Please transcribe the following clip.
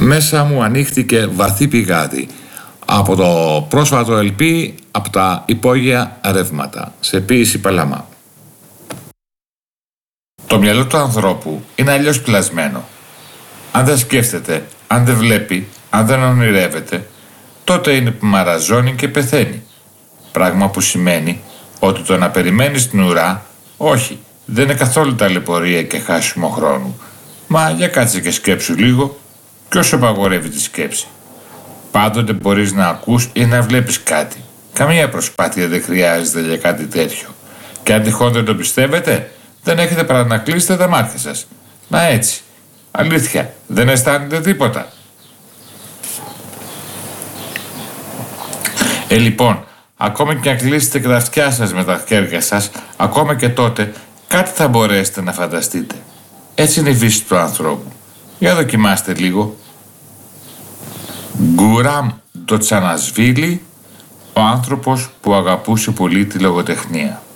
Μέσα μου ανοίχτηκε βαθύ πηγάδι από το πρόσφατο ελπί, από τα υπόγεια ρεύματα, σε ποίηση Παλαμά. Το μυαλό του ανθρώπου είναι αλλιώς πλασμένο. Αν δεν σκέφτεται, αν δεν βλέπει, αν δεν ονειρεύεται, τότε είναι που μαραζώνει και πεθαίνει. Πράγμα που σημαίνει ότι το να περιμένεις την ουρά, όχι, δεν είναι καθόλου ταλαιπωρία και χάσιμο χρόνου. Μα για κάτσε και σκέψου λίγο, ποιος απαγορεύει τη σκέψη. Πάντοτε μπορείς να ακούς ή να βλέπεις κάτι. Καμία προσπάθεια δεν χρειάζεται για κάτι τέτοιο. Και αν τυχόν δεν το πιστεύετε, δεν έχετε παρά να κλείσετε τα μάτια σας. Μα έτσι. Αλήθεια, δεν αισθάνετε τίποτα. Λοιπόν, ακόμα και αν κλείσετε και τα αυτιά σας με τα χέρια σας, ακόμα και τότε κάτι θα μπορέσετε να φανταστείτε. Έτσι είναι η φύση του ανθρώπου. Για δοκιμάστε λίγο. Γκουράμ Ντοτσανασβίλη, ο άνθρωπος που αγαπούσε πολύ τη λογοτεχνία.